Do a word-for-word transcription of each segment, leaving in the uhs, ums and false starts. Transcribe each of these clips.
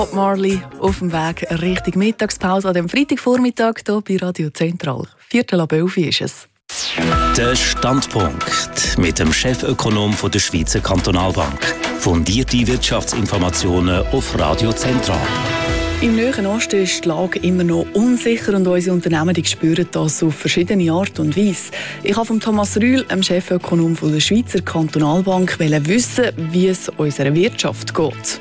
Bob Marley auf dem Weg Richtung Mittagspause an dem Freitagvormittag hier bei Radio Zentral. Viertel ab elf ist es. Der Standpunkt mit dem Chefökonom der Schweizer Kantonalbank. Fundierte Wirtschaftsinformationen auf Radio Zentral. Im Nahen Osten ist die Lage immer noch unsicher und unsere Unternehmen die spüren das auf verschiedene Art und Weise. Ich habe von Thomas Rühl, dem Chefökonom der Schweizer Kantonalbank, wissen, wie es unserer Wirtschaft geht.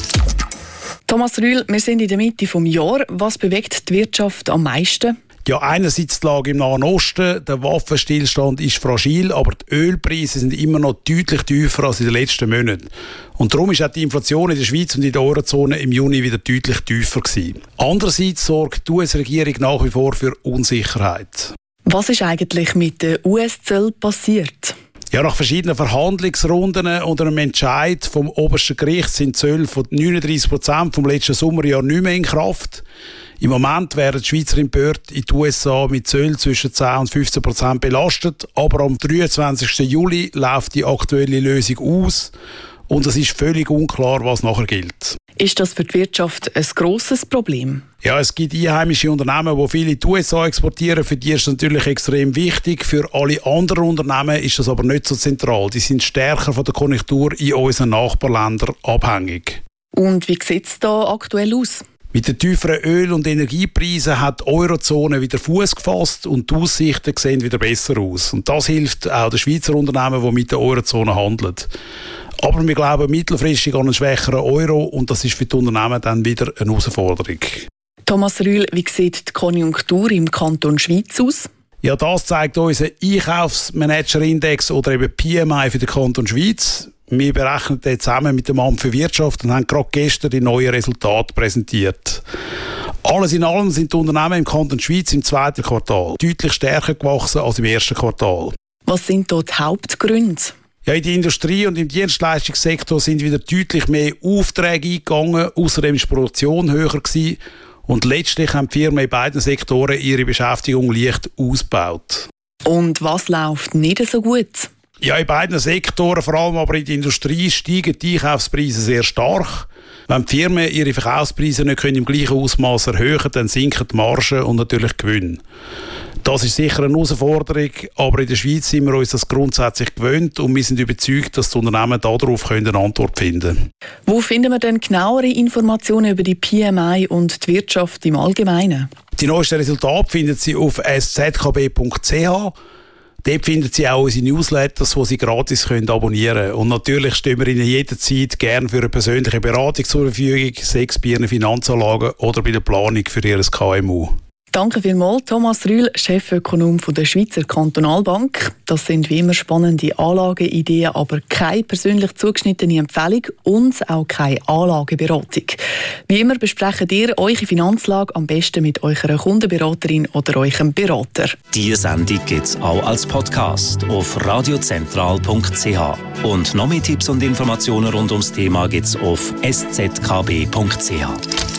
Thomas Rühl, wir sind in der Mitte des Jahres. Was bewegt die Wirtschaft am meisten? Ja, einerseits die Lage im Nahen Osten, der Waffenstillstand ist fragil, aber die Ölpreise sind immer noch deutlich tiefer als in den letzten Monaten. Und darum ist auch die Inflation in der Schweiz und in der Eurozone im Juni wieder deutlich tiefer gewesen. Andererseits sorgt die U S-Regierung nach wie vor für Unsicherheit. Was ist eigentlich mit den U S-Zöllen passiert? Ja, nach verschiedenen Verhandlungsrunden und einem Entscheid vom obersten Gericht sind Zölle von neununddreissig Prozent vom letzten Sommerjahr nicht mehr in Kraft. Im Moment werden die Schweizer Importe in die U S A mit Zöllen zwischen zehn und fünfzehn Prozent belastet, aber am dreiundzwanzigsten Juli läuft die aktuelle Lösung aus und es ist völlig unklar, was nachher gilt. Ist das für die Wirtschaft ein grosses Problem? Ja, es gibt einheimische Unternehmen, die viele in die U S A exportieren. Für die ist das natürlich extrem wichtig. Für alle anderen Unternehmen ist das aber nicht so zentral. Die sind stärker von der Konjunktur in unseren Nachbarländern abhängig. Und wie sieht es da aktuell aus? Mit den tieferen Öl- und Energiepreisen hat die Eurozone wieder Fuß gefasst und die Aussichten sehen wieder besser aus. Und das hilft auch den Schweizer Unternehmen, die mit der Eurozone handeln. Aber wir glauben mittelfristig an einen schwächeren Euro und das ist für die Unternehmen dann wieder eine Herausforderung. Thomas Rühl, wie sieht die Konjunktur im Kanton Schweiz aus? Ja, das zeigt unser Einkaufsmanagerindex oder eben P M I für den Kanton Schweiz. Wir berechnen den zusammen mit dem Amt für Wirtschaft und haben gerade gestern die neuen Resultate präsentiert. Alles in allem sind die Unternehmen im Kanton Schweiz im zweiten Quartal deutlich stärker gewachsen als im ersten Quartal. Was sind dort die Hauptgründe? Ja, in der Industrie und im Dienstleistungssektor sind wieder deutlich mehr Aufträge eingegangen. Außerdem war die Produktion höher gewesen. Und letztlich haben die Firmen in beiden Sektoren ihre Beschäftigung leicht ausgebaut. Und was läuft nicht so gut? Ja, in beiden Sektoren, vor allem aber in der Industrie, steigen die Einkaufspreise sehr stark. Wenn die Firmen ihre Verkaufspreise nicht im gleichen Ausmaß erhöhen können, dann sinken die Margen und natürlich die Gewinne. Das ist sicher eine Herausforderung, aber in der Schweiz sind wir uns das grundsätzlich gewöhnt und wir sind überzeugt, dass die Unternehmen darauf eine Antwort finden können. Wo finden wir denn genauere Informationen über die P M I und die Wirtschaft im Allgemeinen? Die neuesten Resultate finden Sie auf s z k b punkt c h. Dort finden Sie auch unsere Newsletters, die Sie gratis abonnieren können. Und natürlich stehen wir Ihnen jederzeit gerne für eine persönliche Beratung zur Verfügung, sei es bei Ihren Finanzanlagen oder bei der Planung für Ihr K M U. Danke vielmals, Thomas Rühl, Chefökonom der Schweizer Kantonalbank. Das sind wie immer spannende Anlageideen, aber keine persönlich zugeschnittene Empfehlung und auch keine Anlageberatung. Wie immer besprechen ihr eure Finanzlage am besten mit eurer Kundenberaterin oder eurem Berater. Diese Sendung gibt es auch als Podcast auf radiozentral punkt c h. Und noch mehr Tipps und Informationen rund ums Thema gibt es auf s z k b punkt c h.